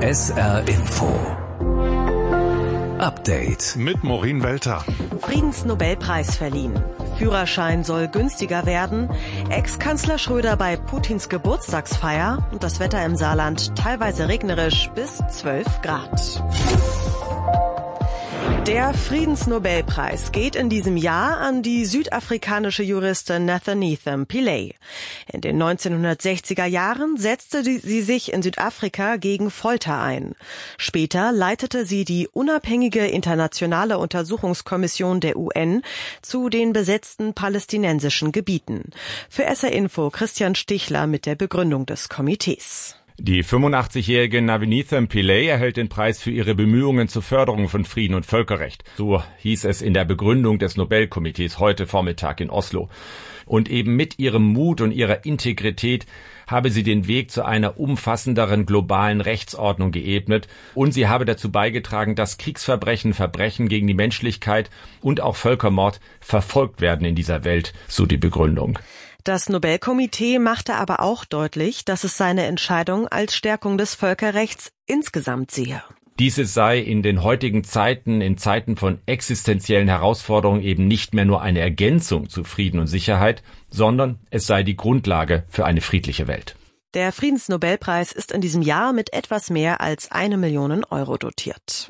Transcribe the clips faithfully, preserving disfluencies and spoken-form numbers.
S R Info Update mit Maureen Welter. Friedensnobelpreis verliehen. Führerschein soll günstiger werden. Ex-Kanzler Schröder bei Putins Geburtstagsfeier. Und das Wetter im Saarland teilweise regnerisch bis zwölf Grad. Der Friedensnobelpreis geht in diesem Jahr an die südafrikanische Juristin Nathenytham Pillay. In den neunzehnhundertsechziger Jahren setzte sie sich in Südafrika gegen Folter ein. Später leitete sie die unabhängige internationale Untersuchungskommission der U N zu den besetzten palästinensischen Gebieten. Für S R Info Christian Stichler mit der Begründung des Komitees. Die fünfundachtzigjährige Nathenytham Pillay erhält den Preis für ihre Bemühungen zur Förderung von Frieden und Völkerrecht. So hieß es in der Begründung des Nobelkomitees heute Vormittag in Oslo. Und eben mit ihrem Mut und ihrer Integrität habe sie den Weg zu einer umfassenderen globalen Rechtsordnung geebnet und sie habe dazu beigetragen, dass Kriegsverbrechen, Verbrechen gegen die Menschlichkeit und auch Völkermord verfolgt werden in dieser Welt, so die Begründung. Das Nobelkomitee machte aber auch deutlich, dass es seine Entscheidung als Stärkung des Völkerrechts insgesamt sehe. Diese sei in den heutigen Zeiten, in Zeiten von existenziellen Herausforderungen eben nicht mehr nur eine Ergänzung zu Frieden und Sicherheit, sondern es sei die Grundlage für eine friedliche Welt. Der Friedensnobelpreis ist in diesem Jahr mit etwas mehr als eine Million Euro dotiert.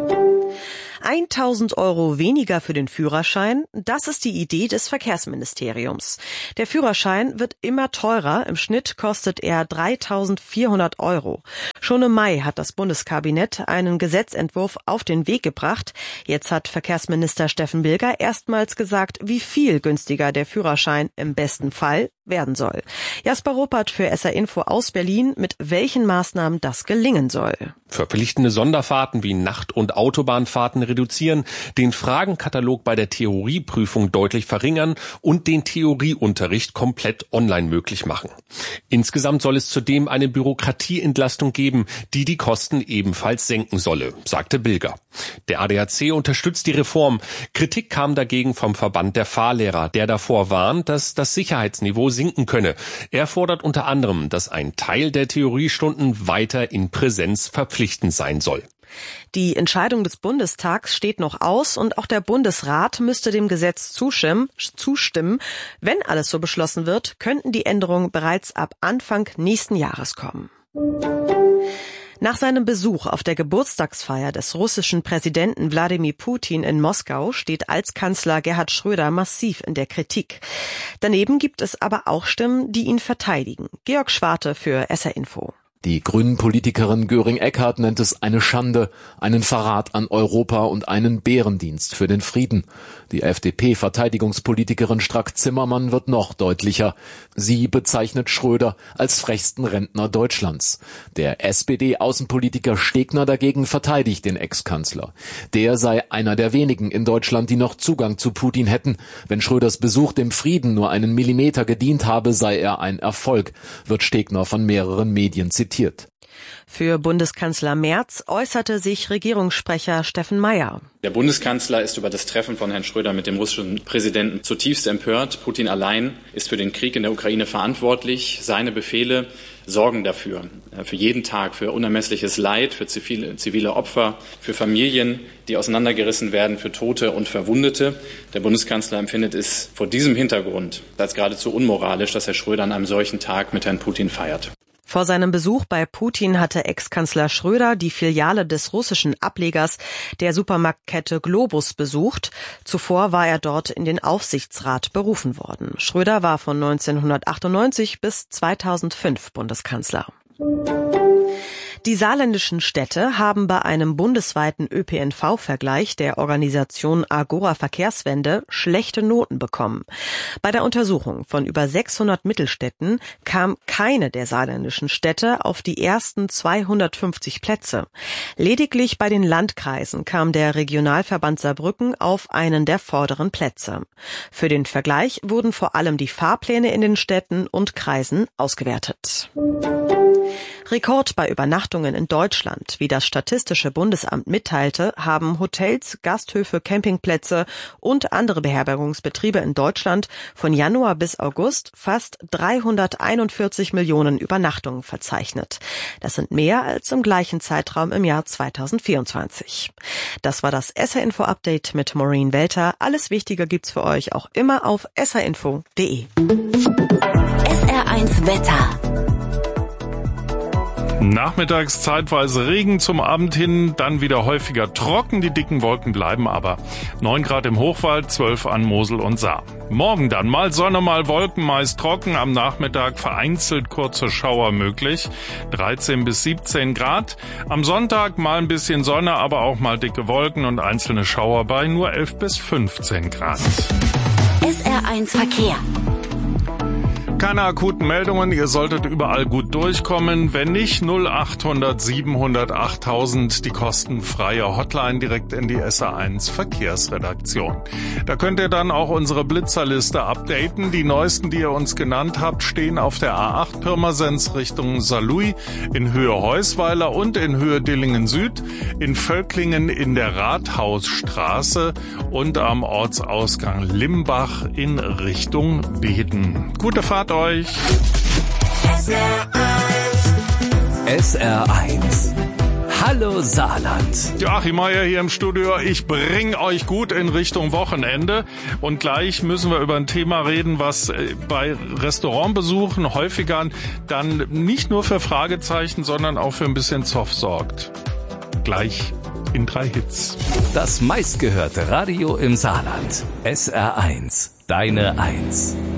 tausend Euro weniger für den Führerschein, das ist die Idee des Verkehrsministeriums. Der Führerschein wird immer teurer, im Schnitt kostet er dreitausendvierhundert Euro. Schon im Mai hat das Bundeskabinett einen Gesetzentwurf auf den Weg gebracht. Jetzt hat Verkehrsminister Steffen Bilger erstmals gesagt, wie viel günstiger der Führerschein im besten Fall werden soll. Jasper Ruppert für S R Info aus Berlin, mit welchen Maßnahmen das gelingen soll. Verpflichtende Sonderfahrten wie Nacht- und Autobahnfahrten reduzieren, den Fragenkatalog bei der Theorieprüfung deutlich verringern und den Theorieunterricht komplett online möglich machen. Insgesamt soll es zudem eine Bürokratieentlastung geben, die die Kosten ebenfalls senken solle, sagte Bilger. Der A D A C unterstützt die Reform. Kritik kam dagegen vom Verband der Fahrlehrer, der davor warnt, dass das Sicherheitsniveau sinken könne. Er fordert unter anderem, dass ein Teil der Theoriestunden weiter in Präsenz verpflichtend sein soll. Die Entscheidung des Bundestags steht noch aus und auch der Bundesrat müsste dem Gesetz zustimmen. zustimmen. Wenn alles so beschlossen wird, könnten die Änderungen bereits ab Anfang nächsten Jahres kommen. Nach seinem Besuch auf der Geburtstagsfeier des russischen Präsidenten Wladimir Putin in Moskau steht Altkanzler Gerhard Schröder massiv in der Kritik. Daneben gibt es aber auch Stimmen, die ihn verteidigen. Georg Schwarte für S R Info. Die Grünen-Politikerin Göring-Eckardt nennt es eine Schande, einen Verrat an Europa und einen Bärendienst für den Frieden. Die F D P-Verteidigungspolitikerin Strack-Zimmermann wird noch deutlicher. Sie bezeichnet Schröder als frechsten Rentner Deutschlands. Der S P D-Außenpolitiker Stegner dagegen verteidigt den Ex-Kanzler. Der sei einer der wenigen in Deutschland, die noch Zugang zu Putin hätten. Wenn Schröders Besuch dem Frieden nur einen Millimeter gedient habe, sei er ein Erfolg, wird Stegner von mehreren Medien zitiert. Für Bundeskanzler Merz äußerte sich Regierungssprecher Steffen Meyer. Der Bundeskanzler ist über das Treffen von Herrn Schröder mit dem russischen Präsidenten zutiefst empört. Putin allein ist für den Krieg in der Ukraine verantwortlich. Seine Befehle sorgen dafür, für jeden Tag, für unermessliches Leid, für zivile, zivile Opfer, für Familien, die auseinandergerissen werden, für Tote und Verwundete. Der Bundeskanzler empfindet es vor diesem Hintergrund als geradezu unmoralisch, dass Herr Schröder an einem solchen Tag mit Herrn Putin feiert. Vor seinem Besuch bei Putin hatte Ex-Kanzler Schröder die Filiale des russischen Ablegers der Supermarktkette Globus besucht. Zuvor war er dort in den Aufsichtsrat berufen worden. Schröder war von neunzehnhundertachtundneunzig bis zweitausendfünf Bundeskanzler. Die saarländischen Städte haben bei einem bundesweiten Ö P N V-Vergleich der Organisation Agora Verkehrswende schlechte Noten bekommen. Bei der Untersuchung von über sechshundert Mittelstädten kam keine der saarländischen Städte auf die ersten zweihundertfünfzig Plätze. Lediglich bei den Landkreisen kam der Regionalverband Saarbrücken auf einen der vorderen Plätze. Für den Vergleich wurden vor allem die Fahrpläne in den Städten und Kreisen ausgewertet. Rekord bei Übernachtungen in Deutschland. Wie das Statistische Bundesamt mitteilte, haben Hotels, Gasthöfe, Campingplätze und andere Beherbergungsbetriebe in Deutschland von Januar bis August fast dreihunderteinundvierzig Millionen Übernachtungen verzeichnet. Das sind mehr als im gleichen Zeitraum im Jahr zweitausendvierundzwanzig. Das war das S R Info Update mit Maureen Welter. Alles Wichtige gibt's für euch auch immer auf s r info punkt d e. S R eins Wetter. Nachmittags zeitweise Regen, zum Abend hin dann wieder häufiger trocken. Die dicken Wolken bleiben aber. neun Grad im Hochwald, zwölf an Mosel und Saar. Morgen dann mal Sonne, mal Wolken, meist trocken. Am Nachmittag vereinzelt kurze Schauer möglich. dreizehn bis siebzehn Grad. Am Sonntag mal ein bisschen Sonne, aber auch mal dicke Wolken und einzelne Schauer bei nur elf bis fünfzehn Grad. S R eins Verkehr. Keine akuten Meldungen, ihr solltet überall gut durchkommen. Wenn nicht, null achthundert siebenhundert achttausend, die kostenfreie Hotline direkt in die S R eins Verkehrsredaktion. Da könnt ihr dann auch unsere Blitzerliste updaten. Die neuesten, die ihr uns genannt habt, stehen auf der A acht Pirmasens Richtung Saarlouis, in Höhe Heusweiler und in Höhe Dillingen Süd, in Völklingen in der Rathausstraße und am Ortsausgang Limbach in Richtung Beden. Gute Fahrt euch. S R eins. Hallo Saarland. Joachim Meier hier im Studio. Ich bring euch gut in Richtung Wochenende. Und gleich müssen wir über ein Thema reden, was bei Restaurantbesuchen häufiger dann nicht nur für Fragezeichen, sondern auch für ein bisschen Zoff sorgt. Gleich in drei Hits. Das meistgehörte Radio im Saarland. S R eins. Deine Eins.